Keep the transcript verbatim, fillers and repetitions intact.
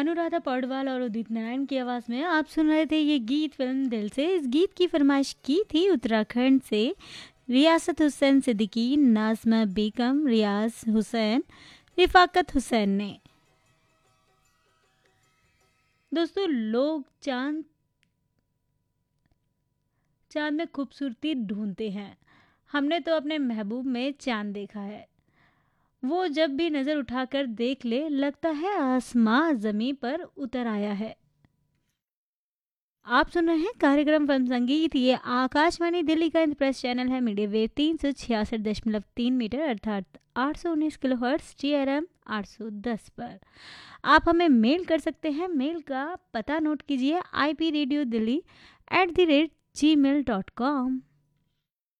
अनुराधा पौडवाल और उदित नारायण की आवाज़ में आप सुन रहे थे ये गीत फिल्म दिल से। इस गीत की फरमाइश की थी उत्तराखंड से रियासत हुसैन सिद्दीकी, नाज़मा बेगम, रियाज हुसैन, रिफाकत हुसैन ने। दोस्तों, लोग चांद चांद में खूबसूरती ढूंढते हैं। हमने तो अपने महबूब में चांद देखा है। वो जब भी नज़र उठाकर देख ले, लगता है आसमां ज़मीं पर उतर आया है। आप सुन रहे हैं कार्यक्रम फिल्म संगीत। ये आकाशवाणी दिल्ली का इंप्रेस चैनल है। मीडिया वेव तीन सौ छियासठ दशमलव तीन मीटर अर्थात आठ सौ उन्नीस kilo hertz T R M आठ सौ दस पर आप हमें मेल कर सकते हैं। मेल का पता नोट कीजिए, I P radio Delhi at the rate ji mail dot com.